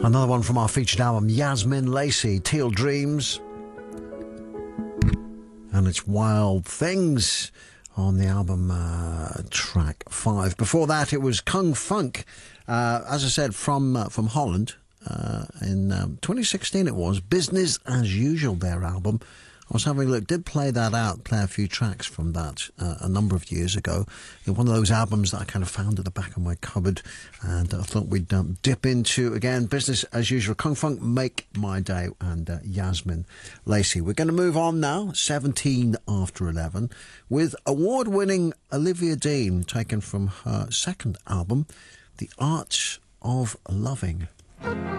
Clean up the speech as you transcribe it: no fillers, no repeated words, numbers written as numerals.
Another one from our featured album, Yasmin Lacey, Teal Dreams. And it's Wild Things on the album track 5. Before that, it was Kung Funk, as I said, from Holland. In 2016 it was, Business As Usual, their album. I was having a look, did play a few tracks from that a number of years ago. In one of those albums that I kind of found at the back of my cupboard, and I thought we'd dip into, again, Business As Usual, Kung Funk, Make My Day, and Yasmin Lacey. We're going to move on now, 17 after 11, with award-winning Olivia Dean, taken from her second album, The Art of Loving.